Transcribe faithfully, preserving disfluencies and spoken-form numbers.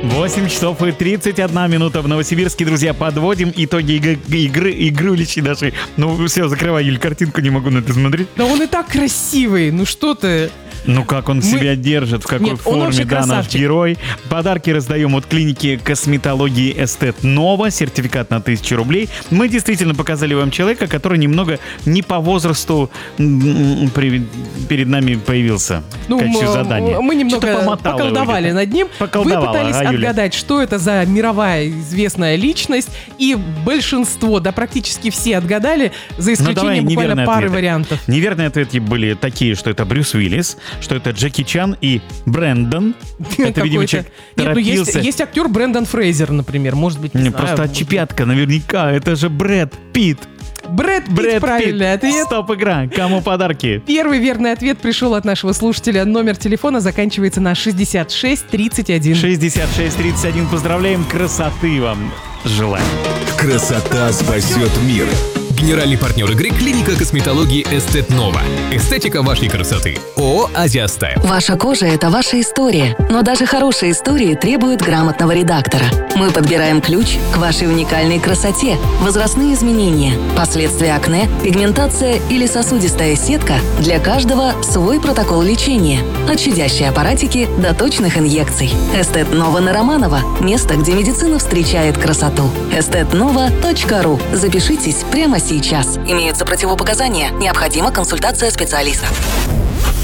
восемь часов и тридцать одна минута в Новосибирске, друзья. Подводим итоги иг- игры, игруличи нашей. Ну все, закрывай, Юль, картинку, не могу на это смотреть. Да он и так красивый, ну что ты... Ну как он Мы- себя держит, в какой Нет, он вообще форме, да, наш красавчик. герой. Подарки раздаем от клиники косметологии Эстет Нова, сертификат на тысячу рублей. Мы действительно показали вам человека, который немного не по возрасту м, м, при- перед нами появился Ну, в качестве м, задания. мы немного Что-то помотало его поколдовали где-то. над ним. Поколдовала, Вы пытались ага, Юля. отгадать, что это за мировая известная личность, и большинство, да практически все отгадали, за Ну, давай исключением буквально неверные пары ответы. вариантов. Неверные ответы были такие, что это Брюс Уиллис, что это Джеки Чан и Брэндон. Это, видимо, Какой-то- человек Нет, ну есть, торопился. есть актер Брэндон Фрейзер, например, может быть, не Не, знаю, просто может быть. отчепятка, наверняка. Это же Брэд Питт. Брэд Питт, Брэд правильный Питт. ответ. Стоп, игра. Кому подарки? Первый верный ответ пришел от нашего слушателя. Номер телефона заканчивается на шестьдесят шесть тридцать один. шестьдесят шесть тридцать один. Поздравляем. Красоты вам желаем. Красота спасет мир. Генеральный партнер игры — клиника косметологии Эстет Нова. Эстетика вашей красоты. ООО «Азия Стайл». Ваша кожа – это ваша история, но даже хорошие истории требуют грамотного редактора. Мы подбираем ключ к вашей уникальной красоте. Возрастные изменения, последствия акне, пигментация или сосудистая сетка – для каждого свой протокол лечения. От щадящей аппаратики до точных инъекций. Эстет Нова на Романова – место, где медицина встречает красоту. эстет нова точка ру. Запишитесь прямо сейчас. Имеются противопоказания. Необходима консультация специалиста.